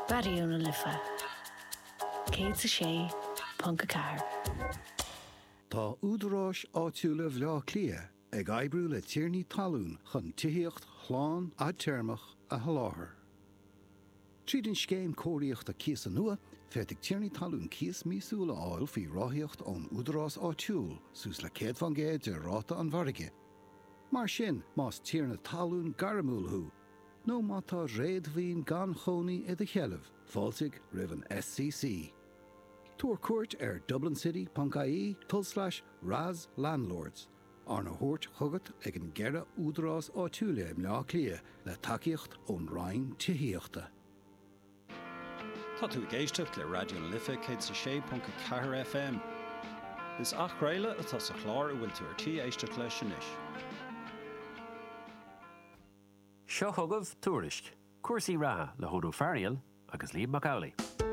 Radio na Lifa. Céad sa sé, Punca Car. Tá údarás áitiúla bhleá clia ag aibrú le tíirní talún chun tííocht chláán a teirmach a haláthair. Tríd an scéim cóiríocht a cías an nua, féit ag tíirní talún cías mísúla áil fí ráthíocht ón údarás áitiúil sús le céad van géad de ráta an bharige. Mar sin más tíirna talún garamúlthú, nó má tá réad bhín gan chonaí i d chealamh, fáilsigh ribh an SCC. Tuair cuairt dublincity.ie/Raz Landlords. Arna Hort chugat ag an gera údarás áitiúla im leá clia le takeíocht ón Rhein tíhíochta. Tá tú géisteach le Radio Lifa céad sa sé Punca Car FM. Is ach réile atá sa chlár a bhfuil tú tí éisteach leis sin is. Seo thugah túrisc, cuasaí rá le Hodó Farial agus Líam Macaulay.